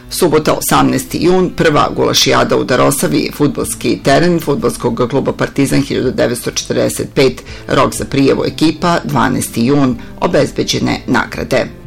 Subota 18. jun, prva gulašijada u Darosavi, fudbalski teren fudbalskog kluba Partizan 1945, rok za prijavu ekipa 12. jun, obezbeđene nagrade.